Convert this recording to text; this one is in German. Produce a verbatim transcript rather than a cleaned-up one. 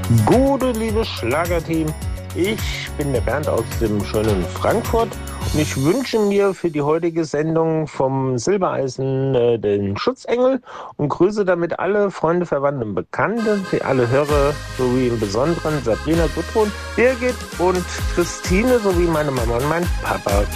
Gute, liebes Schlagerteam, ich bin der Bernd aus dem schönen Frankfurt und ich wünsche mir für die heutige Sendung vom Silbereisen äh, den Schutzengel und grüße damit alle Freunde, Verwandte und Bekannte, die alle Hörer, sowie im Besonderen Sabrina, Gudrun, Birgit und Christine sowie meine Mama und mein Papa.